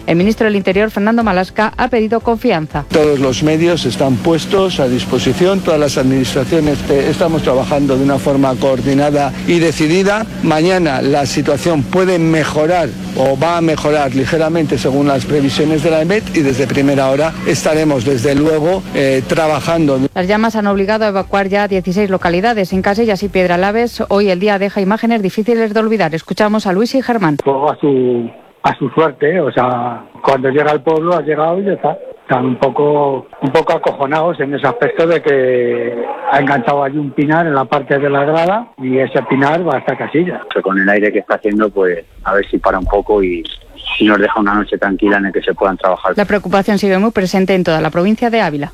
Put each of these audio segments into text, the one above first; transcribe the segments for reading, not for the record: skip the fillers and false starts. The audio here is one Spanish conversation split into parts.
El ministro del Interior, Fernando Malasca, ha pedido confianza. Todos los medios están puestos a disposición, todas las administraciones estamos trabajando de una forma coordinada y decidida. Mañana la situación puede mejorar o va a mejorar ligeramente según las previsiones de la EMET y desde primera hora estaremos desde luego trabajando. Las llamas han obligado a evacuar ya 16 localidades. En Casellas y Piedralaves hoy el día deja imágenes difíciles de olvidar. Escuchamos a Luis y Germán. Fuego a su suerte, o sea, cuando llega al pueblo ha llegado y ya está. Están un poco acojonados en ese aspecto de que ha enganchado allí un pinar en la parte de la grada y ese pinar va hasta Casillas. Con el aire que está haciendo, pues a ver si para un poco y nos deja una noche tranquila en la que se puedan trabajar. La preocupación sigue muy presente en toda la provincia de Ávila.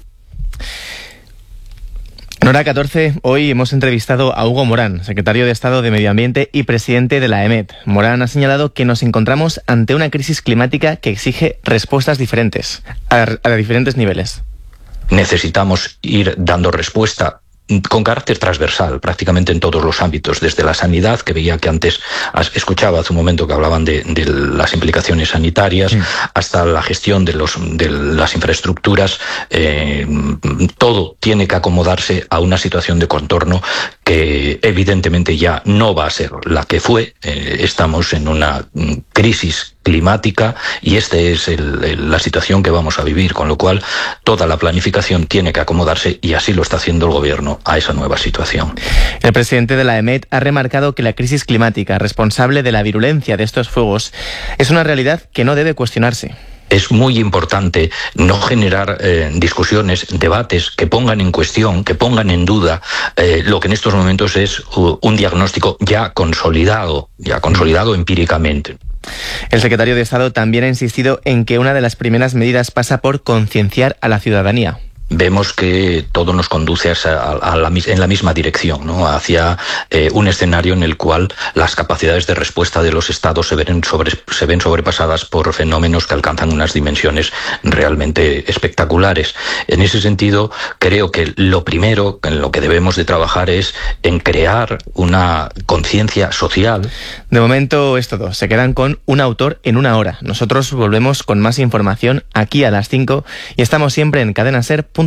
En Hora 14, hoy hemos entrevistado a Hugo Morán, secretario de Estado de Medio Ambiente y presidente de la EMET. Morán ha señalado que nos encontramos ante una crisis climática que exige respuestas diferentes, a diferentes niveles. Necesitamos ir dando respuesta con carácter transversal, prácticamente en todos los ámbitos, desde la sanidad, que veía que antes escuchaba hace un momento que hablaban de las implicaciones sanitarias, hasta la gestión de las infraestructuras. Todo tiene que acomodarse a una situación de contorno que evidentemente ya no va a ser la que fue. Estamos en una crisis climática y esta es la situación que vamos a vivir, con lo cual toda la planificación tiene que acomodarse y así lo está haciendo el gobierno a esa nueva situación. El presidente de la EMET ha remarcado que la crisis climática responsable de la virulencia de estos fuegos es una realidad que no debe cuestionarse. Es muy importante no generar discusiones, debates que pongan en cuestión, que pongan en duda lo que en estos momentos es un diagnóstico ya consolidado empíricamente. El secretario de Estado también ha insistido en que una de las primeras medidas pasa por concienciar a la ciudadanía. Vemos que todo nos conduce en la misma dirección, ¿no? Hacia un escenario en el cual las capacidades de respuesta de los estados se ven sobrepasadas por fenómenos que alcanzan unas dimensiones realmente espectaculares. En ese sentido, creo que lo primero en lo que debemos de trabajar es en crear una conciencia social. De momento es todo. Se quedan con un autor en una hora. Nosotros volvemos con más información aquí a las 5 y estamos siempre en cadenaser.com.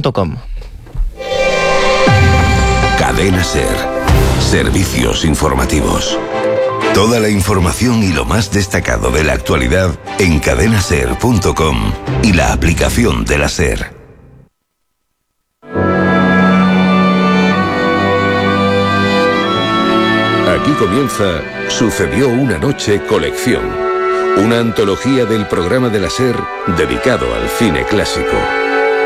Cadena Ser. Servicios informativos. Toda la información y lo más destacado de la actualidad en cadenaser.com y la aplicación de la Ser. Aquí comienza Sucedió una noche colección, una antología del programa de la Ser dedicado al cine clásico.